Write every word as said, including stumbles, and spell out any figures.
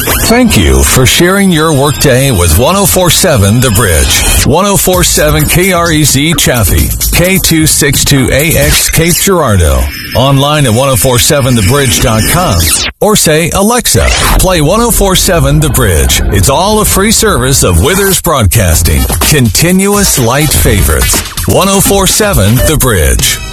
Thank you for sharing your workday with one oh four point seven The Bridge. one oh four point seven K R E Z Chaffee, K two sixty-two A X Cape Girardeau. Online at ten forty-seven the bridge dot com. Or say, Alexa, play ten forty-seven The Bridge. It's all a free service of Withers Broadcasting. Continuous light favorites. ten forty-seven The Bridge.